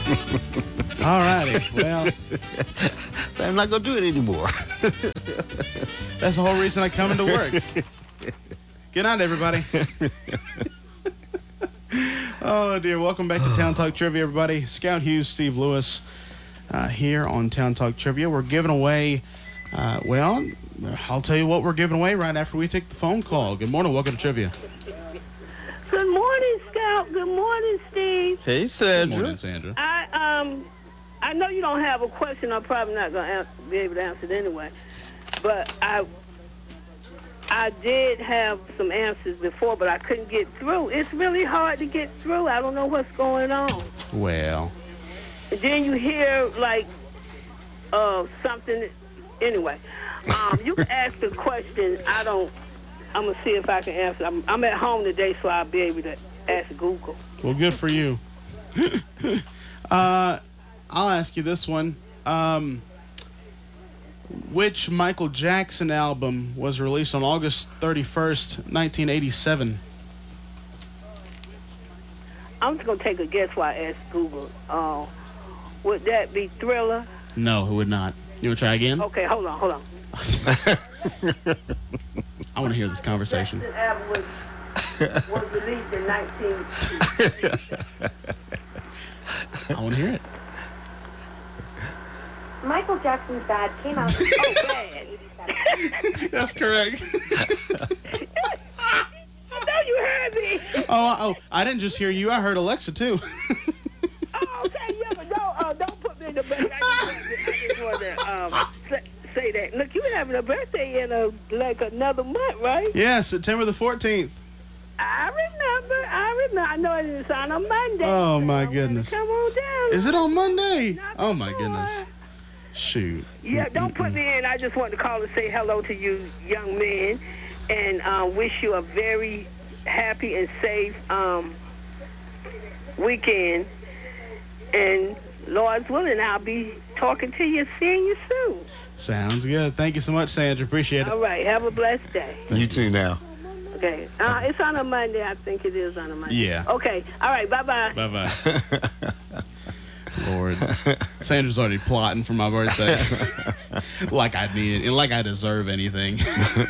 All righty. Well, So I'm not going to do it anymore. that's the whole reason I come into work. Good night, everybody. Oh, dear. Welcome back to Town Talk Trivia, everybody. Scout Hughes, Steve Lewis here on Town Talk Trivia. We're giving away, I'll tell you what we're giving away right after we take the phone call. Good morning. Welcome to Trivia. Good morning, Scout. Good morning, Steve. Hey, Good Sandra. morning, Sandra. I know you don't have a question. I'm probably not going to be able to answer it anyway. But I did have some answers before, but I couldn't get through. It's really hard to get through. I don't know what's going on. Well, And then you hear, like, something. Anyway, you can ask the question. I'm going to see if I can answer. I'm at home today, so I'll be able to ask Google. well, good for you. I'll ask you this one. Which Michael Jackson album was released on August 31st, 1987? I'm just going to take a guess while I ask Google. Would that be Thriller? No, it would not. You want to try again? Okay, hold on. I want to hear this conversation. Jackson album was released in 19... I want to hear it. Michael Jackson's Bad came out in Bad. That's correct. I know you heard me. Oh, I didn't just hear you. I heard Alexa, too. Oh, okay, yeah, but don't put me in the back. I just want to say that. Look, you're having a birthday in another month, right? Yeah, September the 14th. I remember. I know it's on a Monday. Oh, so my I wanna goodness. Come on down. Is it on Monday? Not Oh, my before. goodness. Shoot. Yeah, don't put me in. I just want to call and say hello to you young men and wish you a very happy and safe weekend. And Lord's willing, I'll be talking to you, seeing you soon. Sounds good. Thank you so much, Sandra. Appreciate it. All right, have a blessed day. You too now. Okay, it's on a Monday. I think it is on a Monday. Yeah. Okay, all right, bye-bye. Bye-bye. Lord. Sandra's already plotting for my birthday. Like I need it. Like I deserve anything.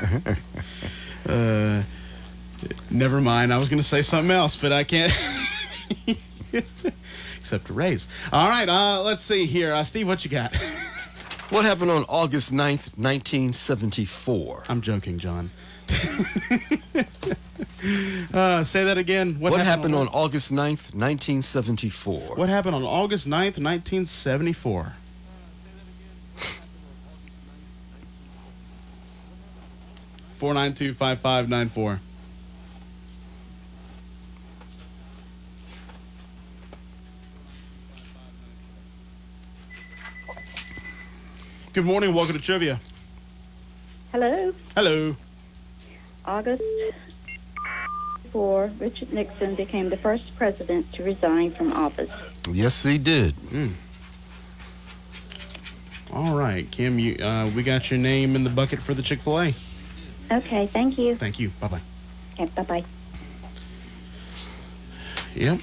Never mind. I was going to say something else, but I can't. Except a raise. All right, let's see here. Steve, what you got? What happened on August 9th, 1974? I'm joking, John. Say that again. What happened on August 9th, 1974? What happened on August 9th, 1974? $492-5594. Good morning. Welcome to Trivia. Hello. Hello. August 4, Richard Nixon became the first president to resign from office. Yes, he did. All right, Kim, we got your name in the bucket for the Chick-fil-A. Okay, thank you. Thank you. Bye-bye. Okay, bye-bye. Yep.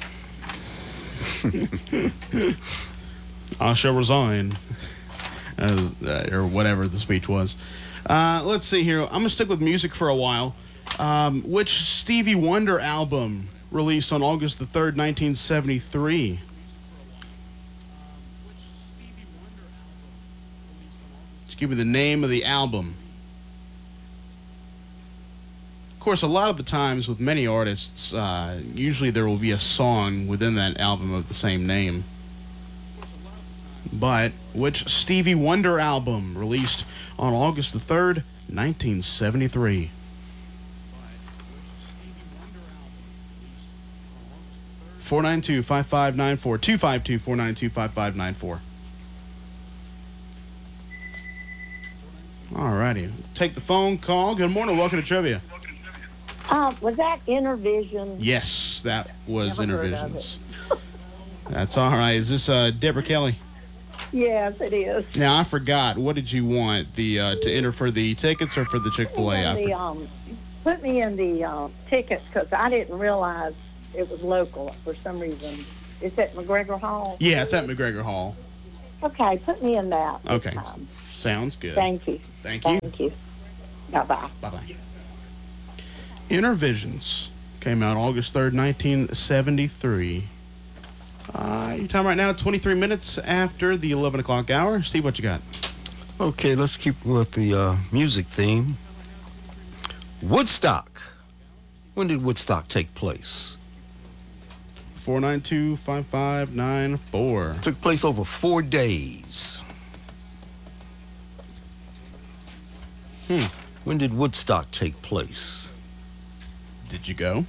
I shall resign. Or whatever the speech was. Let's see here. I'm going to stick with music for a while. Which Stevie Wonder album released on August the 3rd, 1973? Just give me the name of the album. Of course, a lot of the times with many artists, usually there will be a song within that album of the same name. But which Stevie Wonder album released on August the 3rd, 1973? $492-5594, 252-492-5594. All righty. Take the phone call. Good morning. Welcome to Trivia. Was that Intervision? Yes, that was Never heard of Intervisions. That's all right. Is this Deborah Kelly? Yes, it is. Now, I forgot. What did you want? The to enter for the tickets or for the Chick-fil-A? Put me in the tickets because I didn't realize it was local for some reason. Is it McGregor Hall? Yeah, it's at McGregor Hall. Okay, put me in that. this Okay. time. Sounds good. Thank you. Thank you. Thank you. Bye-bye. Bye-bye. Intervisions came out August 3rd, 1973. Your time right now, 23 minutes after the 11 o'clock hour. Steve, what you got? Okay, let's keep with the music theme. Woodstock. When did Woodstock take place? 492-5594. Took place over 4 days. When did Woodstock take place? Did you go?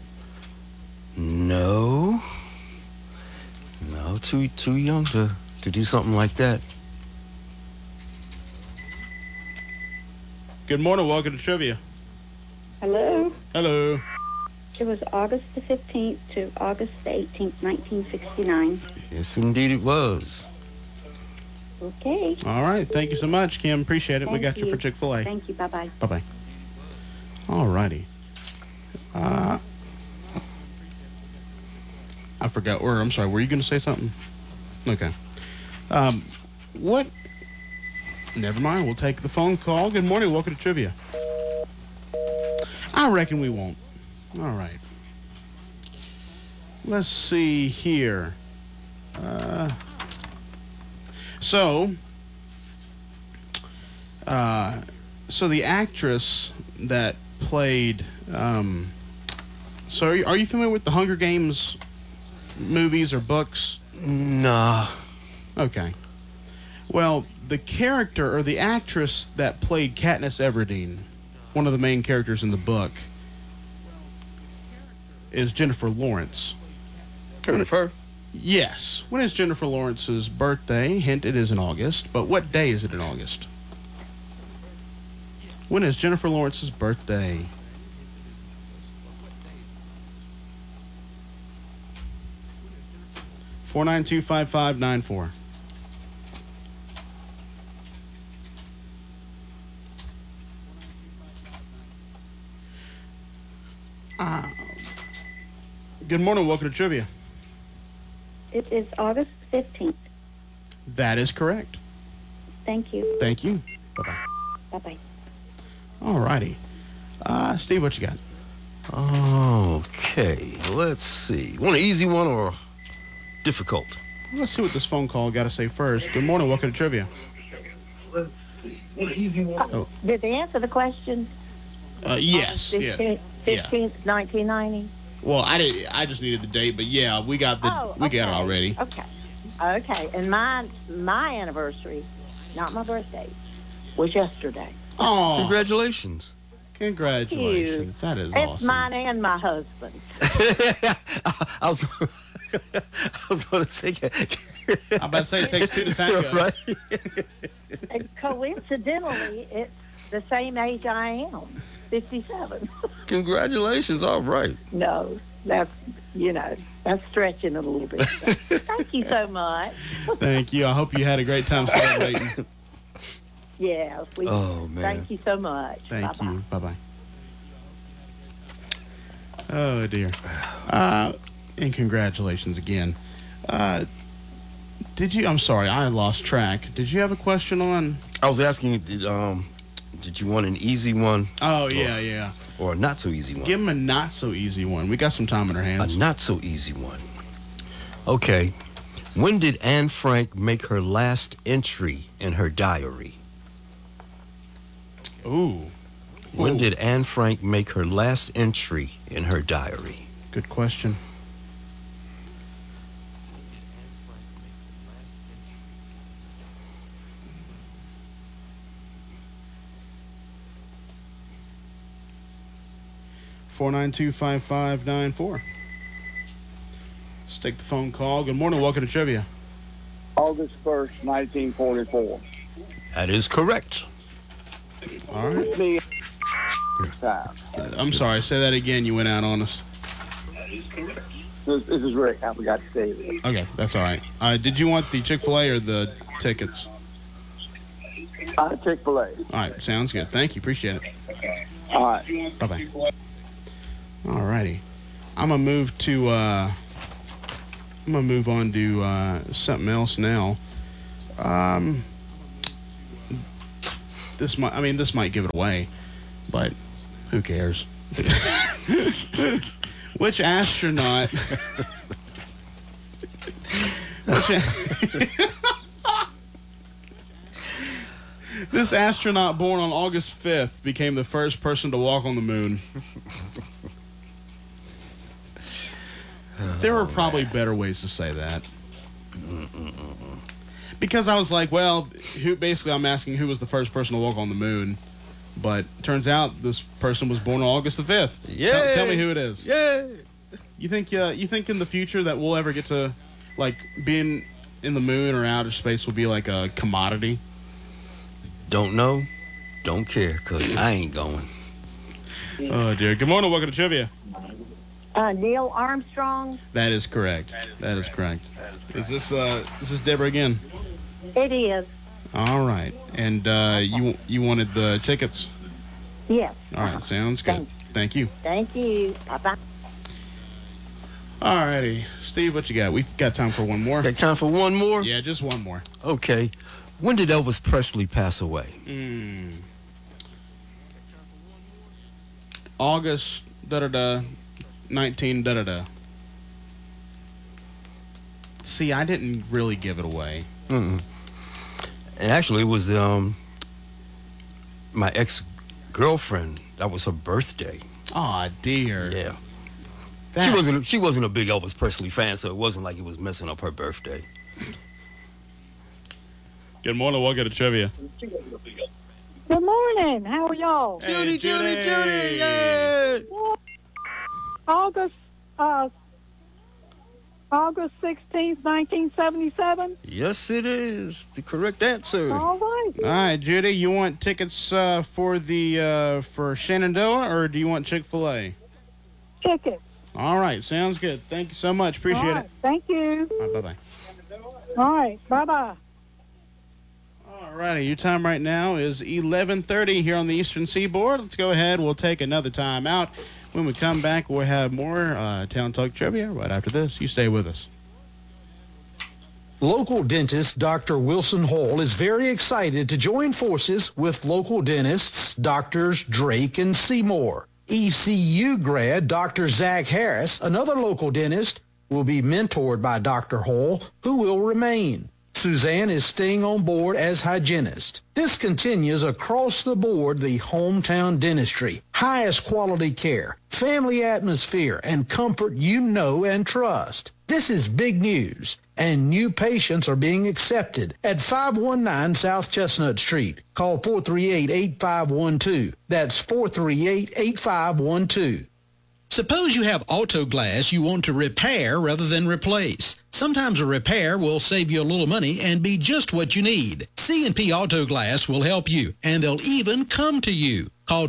No. No, too young to do something like that. Good morning. Welcome to Trivia. Hello. Hello. It was August the 15th to August the 18th, 1969. Yes, indeed it was. Okay. All right. Thank you so much, Kim. Appreciate it. We got you for Chick-fil-A. Thank you. Bye-bye. Bye-bye. All righty. I forgot. I'm sorry. Were you going to say something? Okay. What? Never mind. We'll take the phone call. Good morning. Welcome to Trivia. I reckon we won't. All right. Let's see here. So the actress that played. So are you familiar with the Hunger Games movies or books? Nah. Okay. Well, the character or the actress that played Katniss Everdeen, one of the main characters in the book, is Jennifer Lawrence. Heard of her? Yes. When is Jennifer Lawrence's birthday? Hint, it is in August. But what day is it in August? When is Jennifer Lawrence's birthday? (492-5594). Good morning. Welcome to Trivia. It is August 15th. That is correct. Thank you. Thank you. Bye-bye. Bye-bye. All righty. Steve, what you got? Okay, let's see. Want an easy one or difficult? Let's see what this phone call got to say first. Good morning. Welcome to Trivia. Did they answer the question? Yes. August Yeah. 15th, 15th, 1990? Well, I just needed the date, but yeah, we got it already. Okay. Okay. And my anniversary, not my birthday, was yesterday. Oh, Congratulations. congratulations! That is It's awesome. mine and my husband's. I was going to say. I'm about to say it takes two to tango. Right? And coincidentally, it's the same age I am, 57. Congratulations. All right. No, that's stretching it a little bit. Thank you so much. Thank you. I hope you had a great time celebrating. Yes, we Oh, man. Thank you so much. Thank Bye-bye. you. Bye-bye. Oh, dear. And congratulations again. I'm sorry, I lost track. Did you have a question on? I was asking you, did you want an easy one Oh, yeah. or a not so easy one? Give him a not so easy one. We got some time in our A hands. not so easy one. Okay. When did Anne Frank make her last entry in her diary? Ooh. When Ooh. did Anne Frank make her last entry in her diary? Good question. (492-5594). Let's take the phone call. Good morning. Welcome to Trivia. August 1st, 1944. That is correct. All right. Me time. I'm sorry. Say that again. You went out on us. This is Rick. I forgot to say this. Okay, that's all right. Did you want the Chick-fil-A or the tickets? Chick-fil-A. All right, sounds good. Thank you. Appreciate it. All right. Bye-bye. All righty. I'm going to move to I'm gonna move on to something else now. This might give it away, but who cares? Which astronaut? This astronaut born on August 5th became the first person to walk on the moon. There were probably better ways to say that. Because I was like, well, I'm asking who was the first person to walk on the moon. But turns out this person was born on August the 5th. Yeah. Tell me who it is. Yeah. You think in the future that we'll ever get to, like, being in the moon or outer space will be like a commodity? Don't know. Don't care, because I ain't going. Oh, dear. Good morning. Welcome to Trivia. Neil Armstrong. That is correct. That is correct. Is this Deborah again? It is. All right. And you wanted the tickets? Yes. All right. Sounds good. Thank you. Thank you. Bye-bye. All righty. Steve, what you got? We've got time for one more. Got time for one more? Yeah, just one more. Okay. When did Elvis Presley pass away? August, 19, See, I didn't really give it away. And actually, it was my ex-girlfriend. That was her birthday. Aw, dear. Yeah. That's- She wasn't a big Elvis Presley fan, so it wasn't like it was messing up her birthday. Good morning. Welcome to Trivia. Good morning. How are y'all? Hey, Judy, yay! August 16th, 1977. Yes, it is. The correct answer. All right. All right, Judy, you want tickets for Shenandoah, or do you want Chick-fil-A? Tickets. All right, sounds good. Thank you so much. Appreciate All right. it. Thank you. All right, bye-bye. All right. Bye-bye. All righty, your time right now is 11:30 here on the Eastern Seaboard. Let's go ahead. We'll take another time out. When we come back, we'll have more Town Talk Trivia right after this. You stay with us. Local dentist Dr. Wilson Hall is very excited to join forces with local dentists Drs. Drake and Seymour. ECU grad Dr. Zach Harris, another local dentist, will be mentored by Dr. Hall, who will remain. Suzanne is staying on board as hygienist. This continues across the board the hometown dentistry, highest quality care, family atmosphere, and comfort you know and trust. This is big news, and new patients are being accepted at 519 South Chestnut Street. Call 438-8512. That's 438-8512. Suppose you have auto glass you want to repair rather than replace. Sometimes a repair will save you a little money and be just what you need. C&P Auto Glass will help you, and they'll even come to you. Call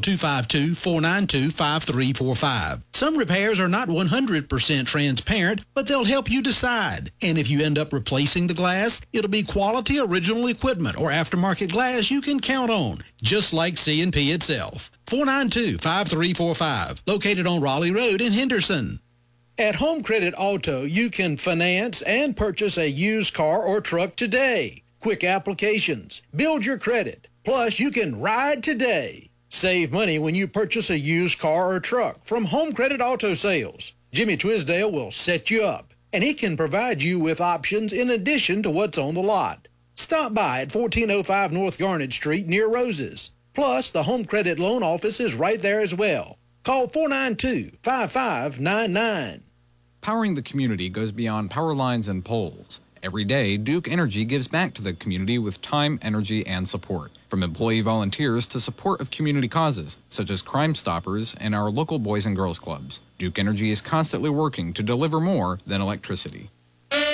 252-492-5345. Some repairs are not 100% transparent, but they'll help you decide. And if you end up replacing the glass, it'll be quality original equipment or aftermarket glass you can count on, just like C&P itself. 492-5345, located on Raleigh Road in Henderson. At Home Credit Auto, you can finance and purchase a used car or truck today. Quick applications, build your credit, plus you can ride today. Save money when you purchase a used car or truck from Home Credit Auto Sales. Jimmy Twisdale will set you up, and he can provide you with options in addition to what's on the lot. Stop by at 1405 North Garnet Street near Roses. Plus, the Home Credit Loan Office is right there as well. Call 492-5599. Powering the community goes beyond power lines and poles. Every day, Duke Energy gives back to the community with time, energy, and support. From employee volunteers to support of community causes, such as Crime Stoppers and our local Boys and Girls Clubs. Duke Energy is constantly working to deliver more than electricity.